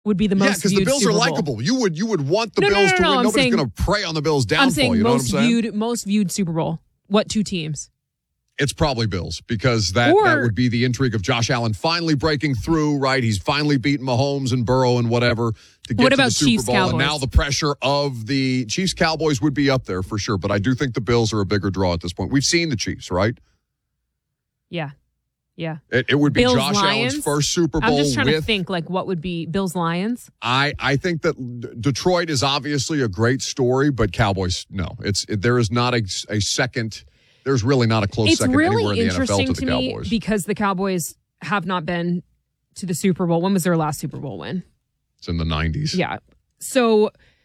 would be the most because the Bills Super are Bowl. likable. You would want the Bills to win. Nobody's going to prey on the Bills' downfall. I'm saying you know what I'm saying? most viewed Super Bowl. What two teams? It's probably Bills because that would be the intrigue of Josh Allen finally breaking through, right? He's finally beaten Mahomes and Burrow and whatever to get to the Super Bowl. Cowboys? And now the pressure of the Chiefs-Cowboys would be up there for sure. But I do think the Bills are a bigger draw at this point. We've seen the Chiefs, right? Yeah. Yeah. It would be Bills, Josh Lions? Allen's first Super Bowl. I'm just trying to think, like, what would be Bills-Lions? I think that Detroit is obviously a great story, but Cowboys, no. There is not a second... There's really not a close second anywhere in the NFL to the Cowboys. It's really interesting to me because the Cowboys have not been to the Super Bowl. When was their last Super Bowl win? It's in the 90s. Yeah. So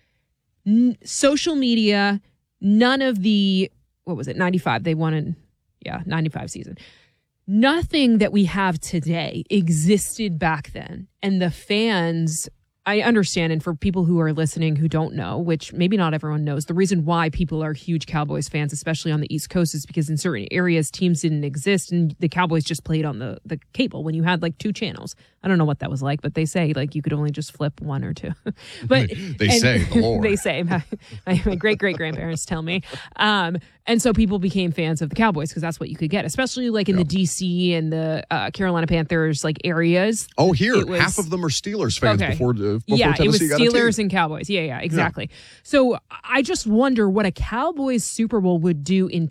social media, none of the, 95? They won in, 95 season. Nothing that we have today existed back then. And the fans... I understand, and for people who are listening who don't know, which maybe not everyone knows, the reason why people are huge Cowboys fans, especially on the East Coast, is because in certain areas teams didn't exist, and the Cowboys just played on the cable when you had like two channels. I don't know what that was like, but they say like you could only just flip one or two. But they say, the Lord. They say, my great-great-grandparents tell me. And so people became fans of the Cowboys because that's what you could get, especially like in the D.C. and the Carolina Panthers like areas. Oh, half of them are Steelers fans before Tennessee it was got a Steelers team. and Cowboys. Yeah, exactly. Yeah. So I just wonder what a Cowboys Super Bowl would do in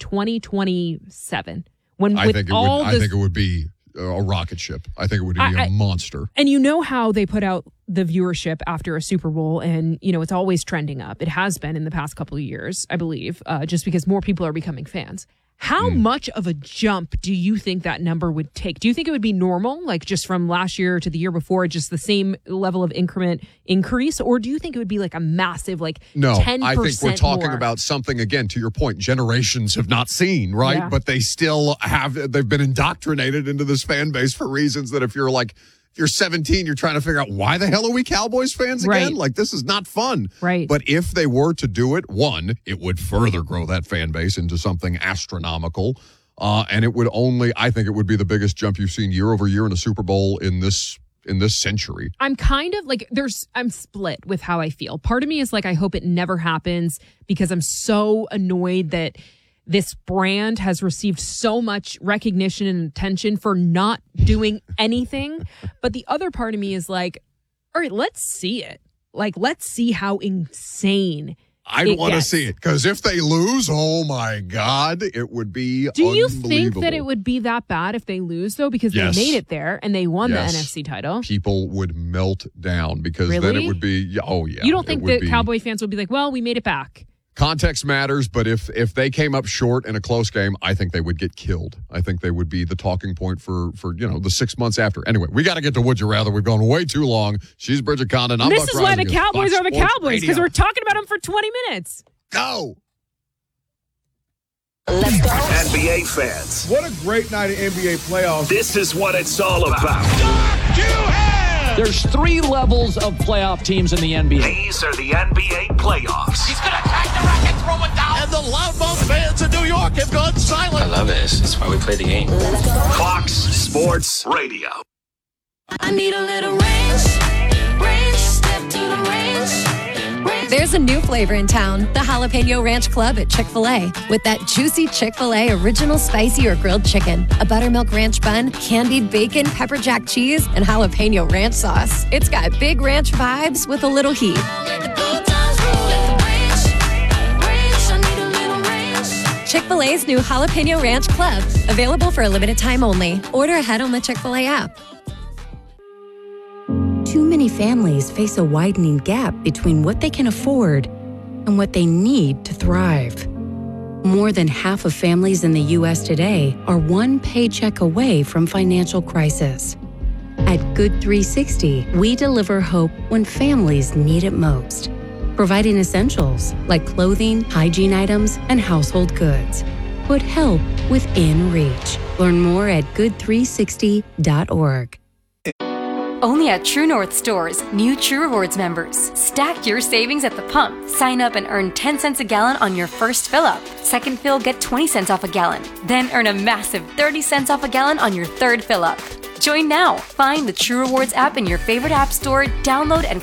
2027. I think it would be a rocket ship. I think it would be a monster. And you know how they put out the viewership after a Super Bowl, and it's always trending up. It has been in the past couple of years, I believe, just because more people are becoming fans. How much of a jump do you think that number would take? Do you think it would be normal, like just from last year to the year before, just the same level of increase? Or do you think it would be like a massive, 10% I think we're talking more? about something, again, to your point, generations have not seen, right? Yeah. But they still they've been indoctrinated into this fan base for reasons that if you're 17, you're trying to figure out why the hell are we Cowboys fans again? Right. Like, this is not fun. Right. But if they were to do it, one, it would further grow that fan base into something astronomical. And I think it would be the biggest jump you've seen year over year in a Super Bowl in this century. I'm kind of I'm split with how I feel. Part of me is like, I hope it never happens because I'm so annoyed that this brand has received so much recognition and attention for not doing anything. But the other part of me is like, all right, let's see it. Let's see how insane I'd want to see it because if they lose, oh my God, it would be Do you think that it would be that bad if they lose, though? Because they made it there and they won the NFC title. People would melt down because then it would be, oh yeah. You don't think that Cowboy fans would be like, well, we made it back? Context matters, but if they came up short in a close game, I think they would get killed. I think they would be the talking point for the 6 months after. Anyway, we got to get to Would You Rather. We've gone way too long. She's Bridget Condon. I'm This Buck is why the Reisinger. Cowboys Fox are the Sports Cowboys, because Radio. we're talking about them for 20 minutes. Go! Let's go. NBA fans, What a great night of NBA playoffs. this is what it's all about. There's 3 levels of playoff teams in the NBA. These are the NBA playoffs. He's gonna attack the racket, throw it down. And the loudmouth fans in New York have gone silent. I love it. It's why we play the game. Fox Sports Radio. I need a little range, step to the range. There's a new flavor in town, the Jalapeno Ranch Club at Chick-fil-A. With that juicy Chick-fil-A original spicy or grilled chicken, a buttermilk ranch bun, candied bacon, pepper jack cheese, and jalapeno ranch sauce. It's got big ranch vibes with a little heat. Chick-fil-A's new Jalapeno Ranch Club. Available for a limited time only. Order ahead on the Chick-fil-A app. Too many families face a widening gap between what they can afford and what they need to thrive. More than half of families in the U.S. today are one paycheck away from financial crisis. At Good 360, we deliver hope when families need it most, providing essentials like clothing, hygiene items, and household goods. Put help within reach. Learn more at good360.org. Only at True North stores, new True Rewards members. Stack your savings at the pump. Sign up and earn 10 cents a gallon on your first fill-up. Second fill, get 20 cents off a gallon. Then earn a massive 30 cents off a gallon on your third fill-up. Join now. Find the True Rewards app in your favorite app store, download and